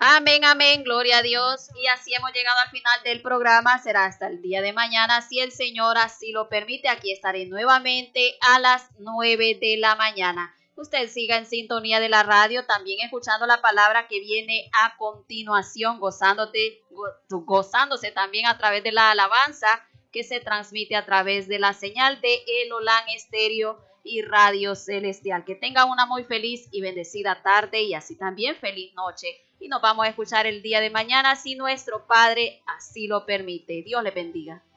Amén, amén, gloria a Dios. Y así hemos llegado al final del programa. Será hasta el día de mañana, si el Señor así lo permite. Aquí estaré nuevamente a las 9 de la mañana. Usted siga en sintonía de la radio, también escuchando la palabra que viene a continuación, gozándose también a través de la alabanza que se transmite a través de la señal de El Olán Estéreo y Radio Celestial. Que tenga una muy feliz y bendecida tarde y así también feliz noche. Y nos vamos a escuchar el día de mañana si nuestro Padre así lo permite. Dios le bendiga.